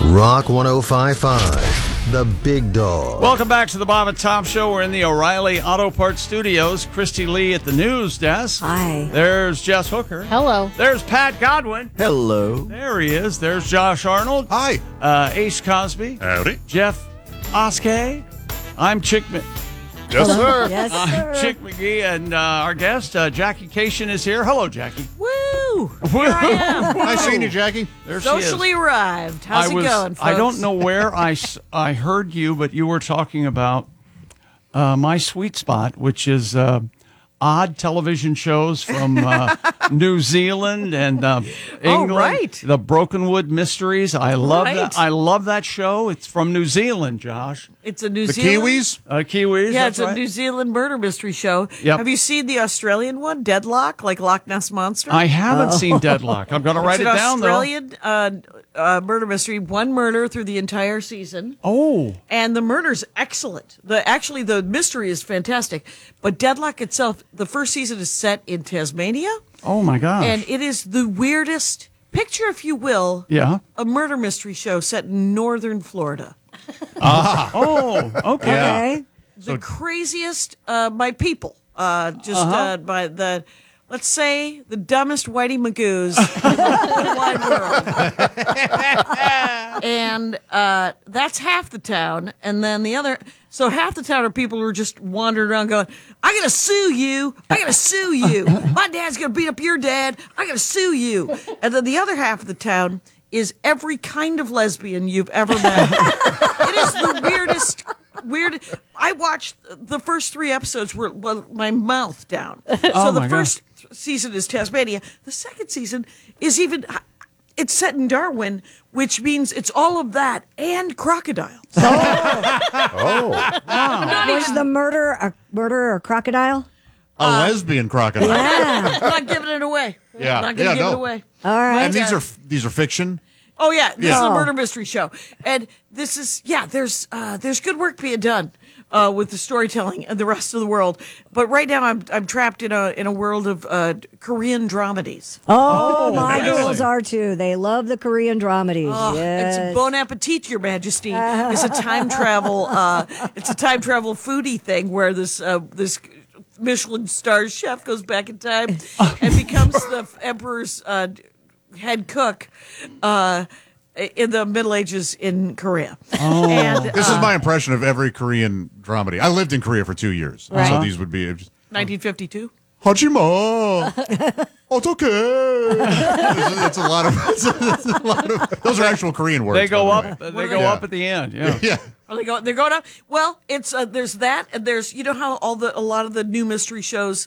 Rock 105.5, The Big Dog. Welcome back to the Bob and Tom Show. We're in the O'Reilly Auto Parts Studios. Christy Lee at the news desk. Hi. There's Jess Hooker. Hello. There's Pat Godwin. Hello. There he is. There's Josh Arnold. Hi. Ace Cosby. Howdy. Jeff Oskay. I'm Chick Yes, sir. Yes, I'm sir. Chick McGee, and our guest, Jackie Cation, is here. Hello, Jackie. Woo! Here I am. Nice seeing you, Jackie. There she is. Socially arrived. How's it going, folks? I don't know where I heard you, but you were talking about my sweet spot, which is odd television shows from New Zealand and England. right. The Brokenwood Mysteries. I love Right. that. I love that show. It's from New Zealand, Josh. It's a New The Zealand. Kiwis? Kiwis. Yeah, that's it's a right. New Zealand murder mystery show. Yep. Have you seen the Australian one, Deadlock, like Loch Ness Monster? I haven't seen Deadlock. I'm going to write it it's an down, Australian murder mystery. One murder through the entire season. though. Oh. And the murder's excellent. The mystery is fantastic. But Deadlock itself, the first season is set in Tasmania. Oh, my gosh. And it is the weirdest picture, if you will, Yeah. a murder mystery show set in northern Florida. Oh, okay. Okay. The craziest by people. By the, let's say, the dumbest whitey magoos in the whole wide world. And that's half the town. And then the other, so half the town are people who are just wandering around going, I gotta sue you. I gotta sue you. My dad's gonna beat up your dad. I gotta sue you. And then the other half of the town is every kind of lesbian you've ever met. It is the weirdest. I watched the first 3 episodes with my mouth down. So the my first season is Tasmania. The second season is it's set in Darwin, which means it's all of that and crocodiles. Was the murder a crocodile? A lesbian crocodile. Yeah. I'm not giving it away. Yeah. I'm not going to give no. it away. All right. And these are fiction. Oh yeah, this is Yeah. a murder mystery show, and this is there's good work being done with the storytelling and the rest of the world. But right now I'm trapped in a world of Korean dramedies. Oh, my really? girls are too. They love the Korean dramedies. Oh, yes. It's bon appetit, Your Majesty. It's a time travel. It's a time travel foodie thing where this Michelin star chef goes back in time and becomes the emperor's head cook in the Middle Ages in Korea. Oh. And This is my impression of every Korean dramedy. I lived in Korea for 2 years, so these would be 1952. Hajima. Otake. That's a lot of. Those are actual Korean words. They go by the up. way. They go up at the end. Yeah. Yeah. Are they going? They're going up. Well, it's there's that, and there's how a lot of the new mystery shows.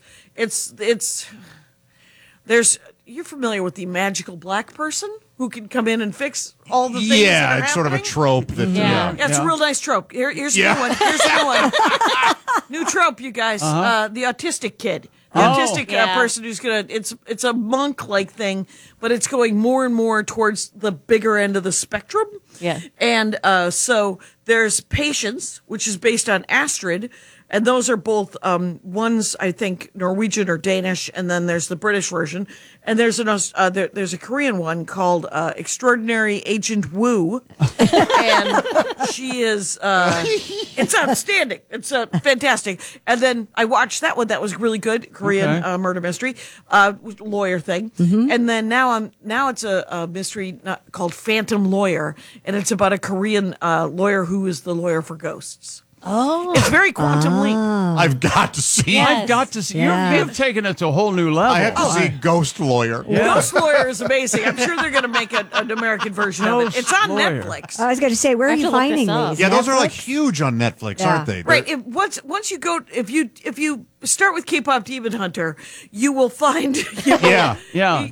There's you're familiar with the magical black person who can come in and fix all the things. that Yeah, are it's sort of a happening? trope. That, Yeah, it's a real nice trope. Here's a new one. Here's a new one. New trope, you guys. The autistic kid. The autistic person who's it's a monk-like thing, but it's going more and more towards the bigger end of the spectrum. Yeah. And so there's Patience, which is based on Astrid, and those are both one's I think Norwegian or Danish, and then there's the British version, and there's there's a Korean one called Extraordinary Agent Woo, and she is it's outstanding, it's fantastic. And then I watched that one, that was really good, Korean murder mystery, lawyer thing, and then now it's a mystery called Phantom Lawyer, and it's about a Korean lawyer who is the lawyer for ghosts. Oh. It's very Quantum Leap. I've got to see. Yes. I've got to see. Yeah. You've taken it to a whole new level. I have to see Ghost Lawyer. Ghost Lawyer is amazing. I'm sure they're going to make an American version of Ghost it. It's on Lawyer. Netflix. I was going to say, where I are have you to look finding this up. these? Yeah, those are like Netflix? huge on Netflix, Yeah. aren't they? Right. Once you go, if you start with K-pop Demon Hunter, you will find. Yeah. Yeah.